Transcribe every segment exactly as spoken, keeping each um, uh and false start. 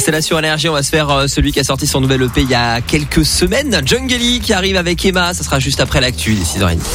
Restez là sur Énergie, on va se faire euh, celui qui a sorti son nouvel E P il y a quelques semaines. Jungly qui arrive avec Emma, ça sera juste après l'actu des six heures trente.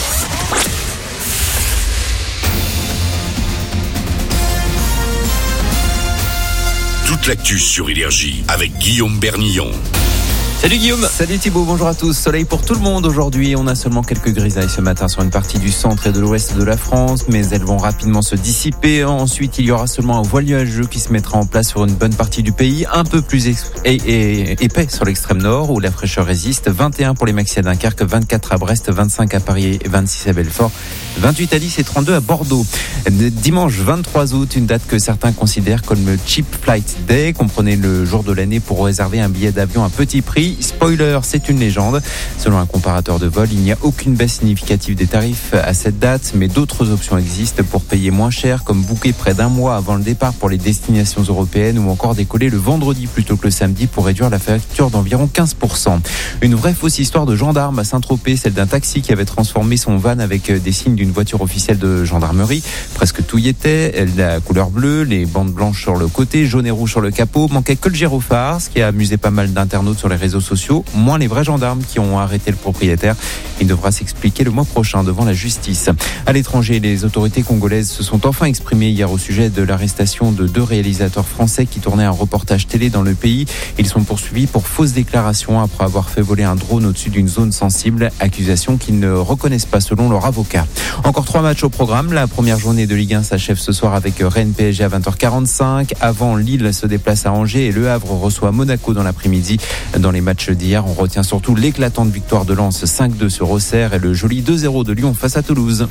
Toute l'actu sur Énergie avec Guillaume Bernillon. Salut Guillaume. Salut Thibaut, bonjour à tous. Soleil pour tout le monde aujourd'hui. On a seulement quelques grisailles ce matin sur une partie du centre et de l'ouest de la France, mais elles vont rapidement se dissiper. Ensuite, il y aura seulement un voile nuageux qui se mettra en place sur une bonne partie du pays, un peu plus ex- et, et, épais sur l'extrême nord où la fraîcheur résiste. vingt et un pour les maxi à Dunkerque, vingt-quatre à Brest, vingt-cinq à Paris et vingt-six à Belfort, vingt-huit à Nice et trente-deux à Bordeaux. Dimanche vingt-trois août, une date que certains considèrent comme le Cheap Flight Day. Comprenez le jour de l'année pour réserver un billet d'avion à petit prix. Spoiler, c'est une légende. Selon un comparateur de vol, il n'y a aucune baisse significative des tarifs à cette date, mais d'autres options existent pour payer moins cher, comme booker près d'un mois avant le départ pour les destinations européennes ou encore décoller le vendredi plutôt que le samedi pour réduire la facture d'environ quinze pour cent. Une vraie fausse histoire de gendarme à Saint-Tropez, celle d'un taxi qui avait transformé son van avec des signes d'une voiture officielle de gendarmerie. Presque tout y était, la couleur bleue, les bandes blanches sur le côté, jaune et rouge sur le capot, manquait que le gyrophare, ce qui a amusé pas mal d'internautes sur les réseaux sociaux, moins les vrais gendarmes qui ont arrêté le propriétaire. Il devra s'expliquer le mois prochain devant la justice. À l'étranger, les autorités congolaises se sont enfin exprimées hier au sujet de l'arrestation de deux réalisateurs français qui tournaient un reportage télé dans le pays. Ils sont poursuivis pour fausses déclarations après avoir fait voler un drone au-dessus d'une zone sensible, accusation qu'ils ne reconnaissent pas selon leur avocat. Encore trois matchs au programme. La première journée de Ligue un s'achève ce soir avec Rennes P S G à vingt heures quarante-cinq. Avant, Lille se déplace à Angers et Le Havre reçoit Monaco dans l'après-midi. Dans les matchs d'hier, on retient surtout l'éclatante victoire de Lens cinq deux sur Auxerre et le joli deux zéro de Lyon face à Toulouse.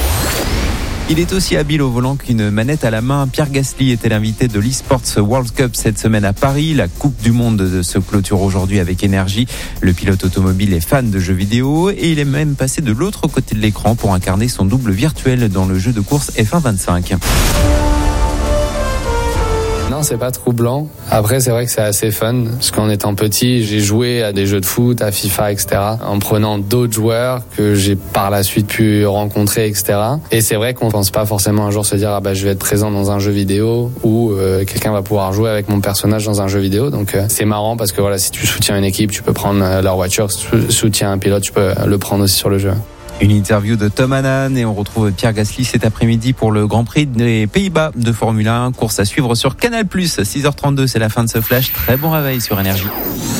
Il est aussi habile au volant qu'une manette à la main. Pierre Gasly était l'invité de l'eSports World Cup cette semaine à Paris. La Coupe du Monde se clôture aujourd'hui avec énergie. Le pilote automobile est fan de jeux vidéo et il est même passé de l'autre côté de l'écran pour incarner son double virtuel dans le jeu de course F un vingt-cinq. Non, c'est pas troublant. Après, c'est vrai que c'est assez fun. Parce qu'en étant petit, j'ai joué à des jeux de foot, à FIFA, et cetera. En prenant d'autres joueurs que j'ai par la suite pu rencontrer, et cetera. Et c'est vrai qu'on pense pas forcément un jour se dire ah bah je vais être présent dans un jeu vidéo ou euh, quelqu'un va pouvoir jouer avec mon personnage dans un jeu vidéo. Donc euh, c'est marrant parce que voilà, si tu soutiens une équipe, tu peux prendre euh, leur voiture. Si tu soutiens un pilote, tu peux le prendre aussi sur le jeu. Une interview de Tom Hanan et on retrouve Pierre Gasly cet après-midi pour le Grand Prix des Pays-Bas de Formule un. Course à suivre sur Canal plus. six heures trente-deux, c'est la fin de ce flash. Très bon réveil sur Énergie.